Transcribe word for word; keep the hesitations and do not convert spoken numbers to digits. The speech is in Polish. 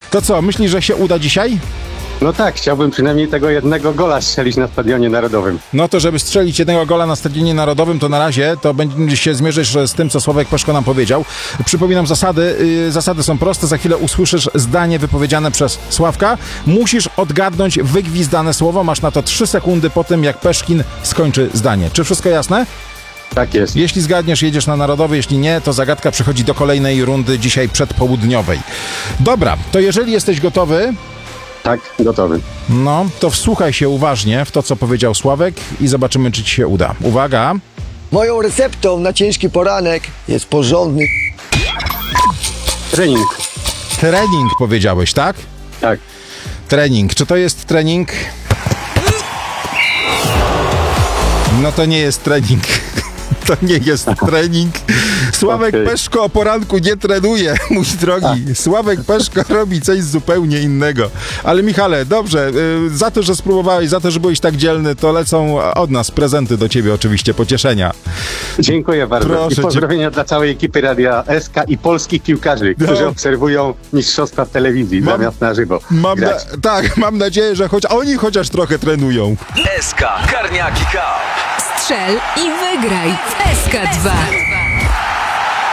To co, myślisz, że się uda dzisiaj? No tak, chciałbym przynajmniej tego jednego gola strzelić na Stadionie Narodowym. No to żeby strzelić jednego gola na Stadionie Narodowym, to na razie to będzie się zmierzysz z tym, co Sławek Peszko nam powiedział. Przypominam zasady. Yy, zasady są proste. Za chwilę usłyszysz zdanie wypowiedziane przez Sławka. Musisz odgadnąć wygwizdane słowo. Masz na to trzy sekundy po tym, jak Peszkin skończy zdanie. Czy wszystko jasne? Tak jest. Jeśli zgadniesz, jedziesz na Narodowy. Jeśli nie, to zagadka przechodzi do kolejnej rundy dzisiaj przedpołudniowej. Dobra, to jeżeli jesteś gotowy... Tak, gotowy. No, to wsłuchaj się uważnie w to, co powiedział Sławek i zobaczymy, czy ci się uda. Uwaga! Moją receptą na ciężki poranek jest porządny Trening. Trening powiedziałeś, tak? Tak. Trening. Czy to jest trening? No to nie jest trening. To nie jest trening. Sławek Okay. Peszko o poranku nie trenuje, mój drogi. Sławek Peszko robi coś zupełnie innego. Ale Michale, dobrze, y, za to, że spróbowałeś, za to, że byłeś tak dzielny, to lecą od nas prezenty do ciebie oczywiście, pocieszenia. Dziękuję bardzo. Proszę I pozdrowienia dla całej ekipy Radia S K i polskich piłkarzy, którzy No. obserwują mistrzostwa w telewizji Mam- zamiast na żywo. Mam na, grać. tak, mam nadzieję, że choć oni chociaż trochę trenują. S K Karniaki Cup. Strzel i wygraj w S K dwa.